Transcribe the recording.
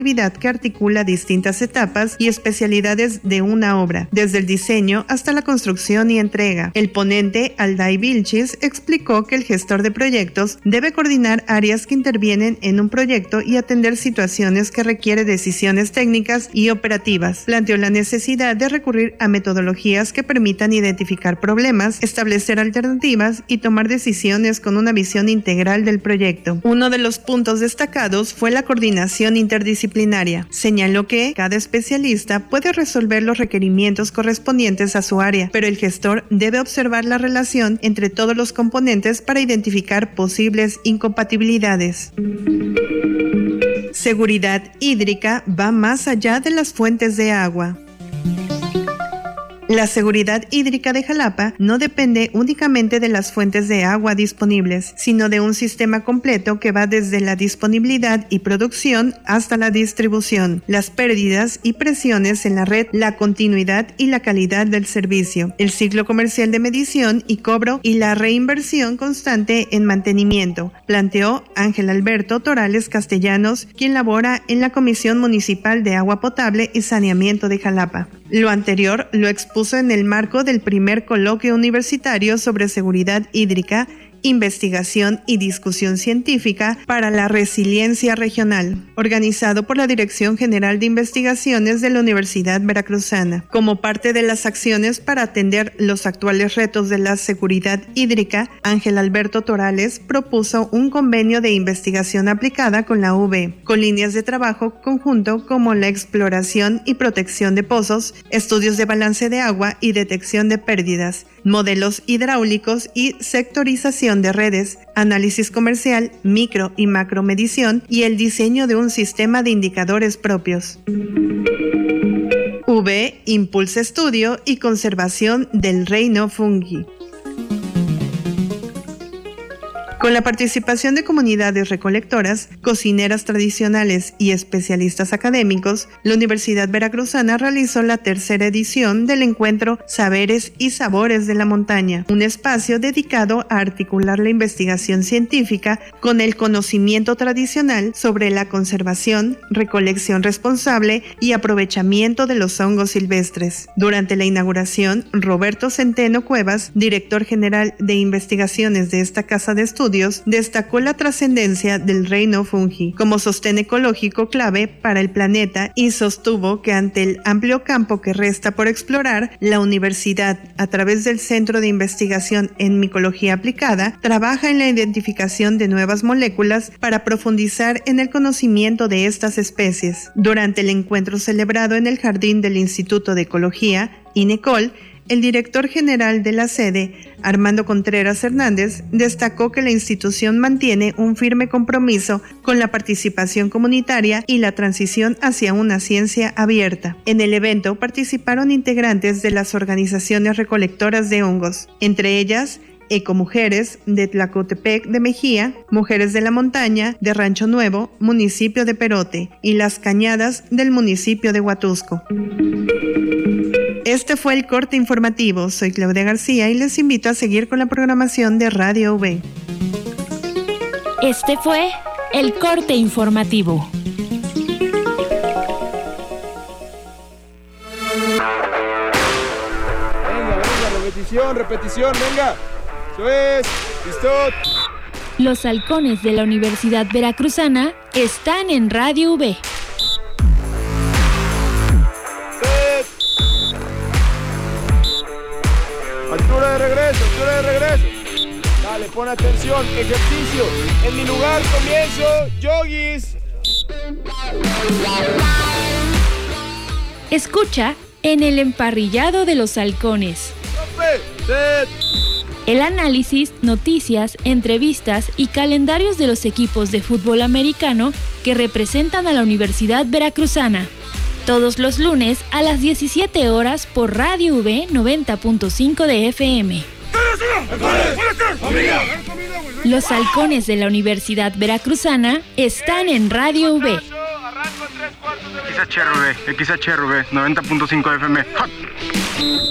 actividad que articula distintas etapas y especialidades de una obra, desde el diseño hasta la construcción y entrega. El ponente, Alday Vilchis, explicó que el gestor de proyectos debe coordinar áreas que intervienen en un proyecto y atender situaciones que requieren decisiones técnicas y operativas. Planteó la necesidad de recurrir a metodologías que permitan identificar problemas, establecer alternativas y tomar decisiones con una visión integral del proyecto. Uno de los puntos destacados fue la coordinación interdisciplinaria. Señaló que cada especialista puede resolver los requerimientos correspondientes a su área, pero el gestor debe observar la relación entre todos los componentes para identificar posibles incompatibilidades. Seguridad hídrica va más allá de las fuentes de agua. La seguridad hídrica de Jalapa no depende únicamente de las fuentes de agua disponibles, sino de un sistema completo que va desde la disponibilidad y producción hasta la distribución, las pérdidas y presiones en la red, la continuidad y la calidad del servicio, el ciclo comercial de medición y cobro y la reinversión constante en mantenimiento, planteó Ángel Alberto Torales Castellanos, quien labora en la Comisión Municipal de Agua Potable y Saneamiento de Jalapa. Lo anterior lo expuso en el marco del primer coloquio universitario sobre seguridad hídrica, investigación y discusión científica para la resiliencia regional, organizado por la Dirección General de Investigaciones de la Universidad Veracruzana. Como parte de las acciones para atender los actuales retos de la seguridad hídrica, Ángel Alberto Torales propuso un convenio de investigación aplicada con la UV, con líneas de trabajo conjunto como la exploración y protección de pozos, estudios de balance de agua y detección de pérdidas, modelos hidráulicos y sectorización de redes, análisis comercial, micro y macro medición y el diseño de un sistema de indicadores propios. V impulsa estudio y conservación del reino fungi. Con la participación de comunidades recolectoras, cocineras tradicionales y especialistas académicos, la Universidad Veracruzana realizó la tercera edición del encuentro Saberes y Sabores de la Montaña, un espacio dedicado a articular la investigación científica con el conocimiento tradicional sobre la conservación, recolección responsable y aprovechamiento de los hongos silvestres. Durante la inauguración, Roberto Centeno Cuevas, director general de investigaciones de esta casa de estudios, destacó la trascendencia del reino fungi como sostén ecológico clave para el planeta y sostuvo que ante el amplio campo que resta por explorar, la universidad, a través del Centro de Investigación en Micología Aplicada, trabaja en la identificación de nuevas moléculas para profundizar en el conocimiento de estas especies. Durante el encuentro celebrado en el jardín del Instituto de Ecología, INECOL, el director general de la sede, Armando Contreras Hernández, destacó que la institución mantiene un firme compromiso con la participación comunitaria y la transición hacia una ciencia abierta. En el evento participaron integrantes de las organizaciones recolectoras de hongos, entre ellas Ecomujeres de Tlacotepec de Mejía, Mujeres de la Montaña de Rancho Nuevo, municipio de Perote, y Las Cañadas del municipio de Huatusco. Este fue el corte informativo. Soy Claudia García y les invito a seguir con la programación de Radio V. Este fue el corte informativo. Venga, repetición, venga. Eso es, listo. Los halcones de la Universidad Veracruzana están en Radio V. Altura de regreso. Dale, pon atención, ejercicio. En mi lugar comienzo, yogis. Escucha en el emparrillado de los halcones. El análisis, noticias, entrevistas y calendarios de los equipos de fútbol americano que representan a la Universidad Veracruzana. Todos los lunes a las 17 horas por Radio V 90.5 de FM. Los halcones de la Universidad Veracruzana están en Radio V. XHRV 90.5 FM.